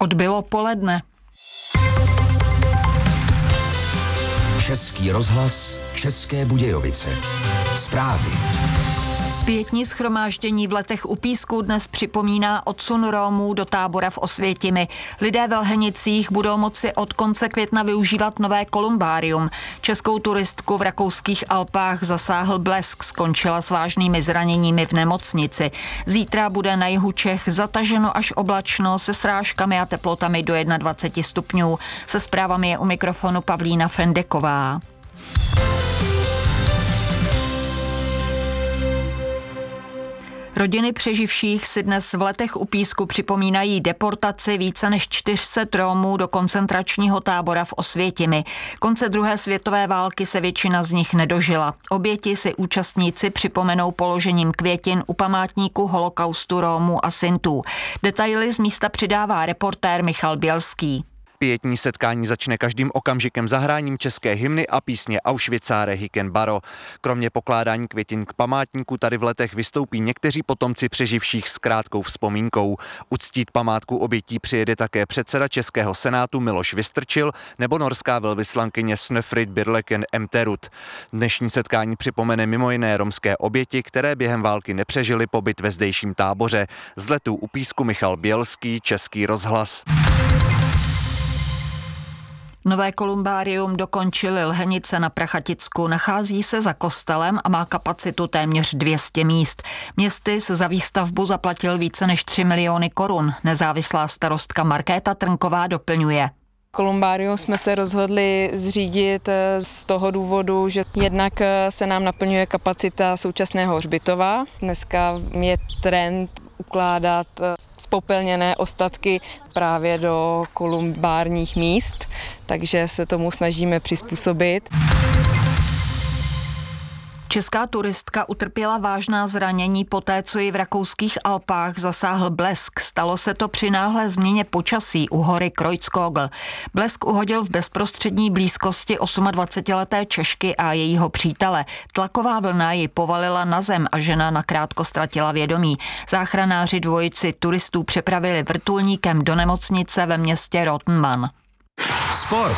Odbylo poledne. Český rozhlas, České Budějovice. Zprávy. Pietní shromáždění v Letech u Písku dnes připomíná odsun Rómů do tábora v Osvětimi. Lidé v Lhenicích budou moci od konce května využívat nové kolumbárium. Českou turistku v rakouských Alpách zasáhl blesk, skončila s vážnými zraněními v nemocnici. Zítra bude na jihu Čech zataženo až oblačno se srážkami a teplotami do 21 stupňů. Se zprávami je u mikrofonu Pavlína Fendeková. Rodiny přeživších si dnes v Letech u Písku připomínají deportaci více než 400 Rómů do koncentračního tábora v Osvětimi. Konce druhé světové války se většina z nich nedožila. Oběti si účastníci připomenou položením květin u památníku holokaustu Rómů a Sintů. Detaily z místa přidává reportér Michal Bělský. Pietní setkání začne každým okamžikem zahráním české hymny a písně Auschwitzare Hicken Baro. Kromě pokládání květin k památníku tady v Letech vystoupí někteří potomci přeživších s krátkou vzpomínkou. Uctít památku obětí přijede také předseda Českého senátu Miloš Vystrčil nebo norská velvyslankyně Snøfrid Birleken Emterud. Dnešní setkání připomene mimo jiné romské oběti, které během války nepřežily pobyt ve zdejším táboře. Z Letů u Písku Michal Bělský, Český rozhlas. Nové kolumbárium dokončili Lhenice na Prachaticku. Nachází se za kostelem a má kapacitu téměř 200 míst. Městys za výstavbu zaplatil více než 3 miliony korun. Nezávislá starostka Markéta Trnková doplňuje. Kolumbárium jsme se rozhodli zřídit z toho důvodu, že jednak se nám naplňuje kapacita současného hřbitova. Dneska je trend ukládat zpopelněné ostatky právě do kolumbárních míst, takže se tomu snažíme přizpůsobit. Česká turistka utrpěla vážná zranění poté, co ji v rakouských Alpách zasáhl blesk. Stalo se to při náhlé změně počasí u hory Kreuzkogel. Blesk uhodil v bezprostřední blízkosti 28leté Češky a jejího přítele. Tlaková vlna ji povalila na zem a žena nakrátko ztratila vědomí. Záchranáři dvojici turistů přepravili vrtulníkem do nemocnice ve městě Rottenmann. Sport.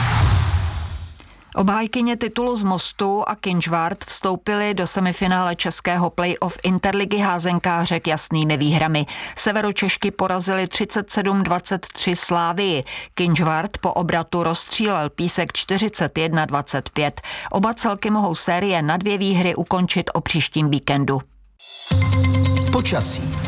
Obhájkyně titulu z Mostu a Kynžvart vstoupily do semifinále českého play-off Interligy házenkářek jasnými výhrami. Severočešky porazili 37-23 Slávii. Kynžvart po obratu rozstřílel Písek 41-25. Oba celky mohou série na 2 výhry ukončit o příštím víkendu. Počasí.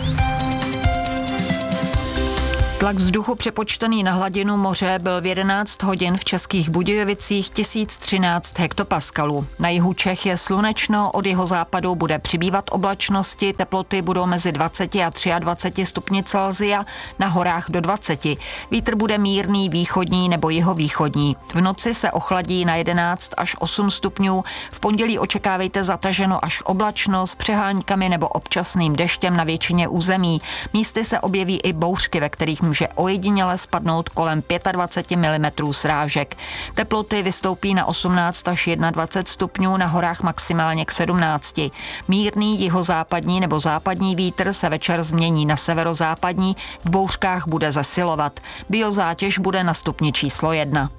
Tlak vzduchu přepočtený na hladinu moře byl v 11 hodin v Českých Budějovicích 1013 hektopaskalů. Na jihu Čech je slunečno, od jihozápadu bude přibývat oblačnosti, teploty budou mezi 20 a 23 stupni Celsia, na horách do 20. Vítr bude mírný, východní nebo jihovýchodní. V noci se ochladí na 11 až 8 stupňů, v pondělí očekávejte zataženo až oblačno s přehánkami nebo občasným deštěm na většině území. Místy se objeví i bouřky, ve kterých může ojediněle spadnout kolem 25 mm srážek. Teploty vystoupí na 18 až 21 stupňů, na horách maximálně k 17. Mírný jihozápadní nebo západní vítr se večer změní na severozápadní, v bouřkách bude zesilovat. Biozátěž bude na stupni číslo 1.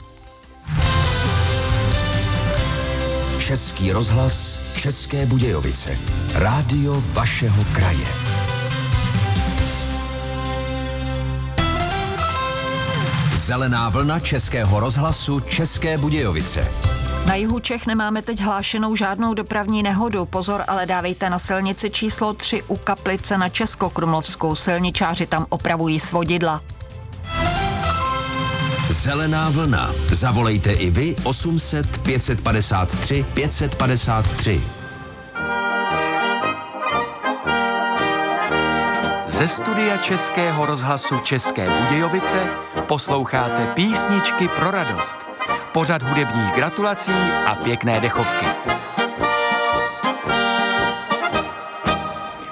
Český rozhlas, České Budějovice. Rádio vašeho kraje. Zelená vlna Českého rozhlasu České Budějovice. Na jihu Čech nemáme teď hlášenou žádnou dopravní nehodu. Pozor ale dávejte na silnici číslo 3 u Kaplice na Českokrumlovskou. Silničáři tam opravují svodidla. Zelená vlna. Zavolejte i vy 800 553 553. Ze studia Českého rozhlasu České Budějovice posloucháte Písničky pro radost. Pořad hudebních gratulací a pěkné dechovky. Dobrý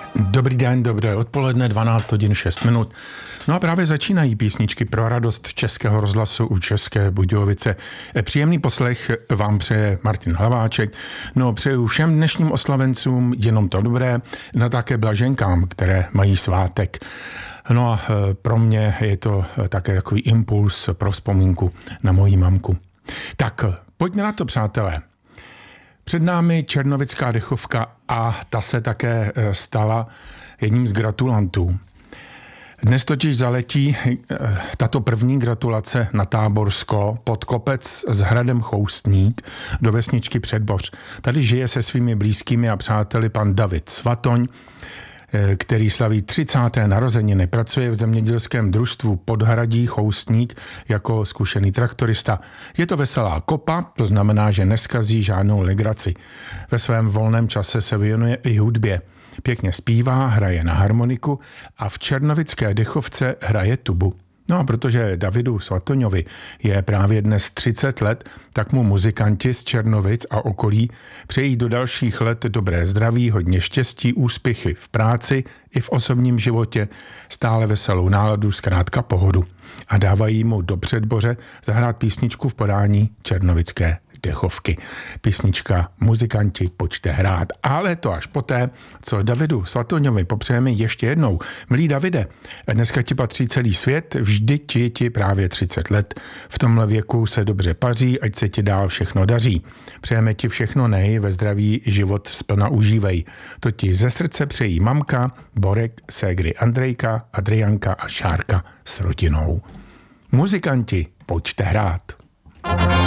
Dobrý den, dobré odpoledne, 12 hodin 6 minut. No a právě začínají písničky pro radost Českého rozhlasu u České Budějovice. Příjemný poslech vám přeje Martin Hlaváček. No, přeju všem dnešním oslavencům jenom to dobré, no také blaženkám, které mají svátek. No a pro mě je to také takový impuls pro vzpomínku na moji mamku. Tak, pojďme na to, přátelé. Před námi černovická dechovka a ta se také stala jedním z gratulantů. Dnes totiž zaletí tato první gratulace na Táborsko pod kopec s hradem Choustník do vesničky Předboř. Tady žije se svými blízkými a přáteli pan David Svatoň, který slaví 30. narozeniny, pracuje v zemědělském družstvu Podhradí Choustník jako zkušený traktorista. Je to veselá kopa, to znamená, že neskazí žádnou legraci. Ve svém volném čase se věnuje i hudbě. Pěkně zpívá, hraje na harmoniku a v černovické dechovce hraje tubu. No a protože Davidu Svatoňovi je právě dnes 30 let, tak mu muzikanti z Černovic a okolí přejí do dalších let dobré zdraví, hodně štěstí, úspěchy v práci i v osobním životě, stále veselou náladu, zkrátka pohodu. A dávají mu do Předboře zahrát písničku v podání černovické dechovky. Písnička Muzikanti, pojďte hrát. Ale to až poté, co Davidu Svatoňovi popřejeme ještě jednou. Milý Davide, dneska ti patří celý svět, vždyť je ti právě 30 let. V tomhle věku se dobře paří, ať se ti dál všechno daří. Přejeme ti všechno nej, ve zdraví život splna užívej. To ti ze srdce přejí mamka, Borek, ségry Andrejka, Adrianka a Šárka s rodinou. Muzikanti, pojďte hrát.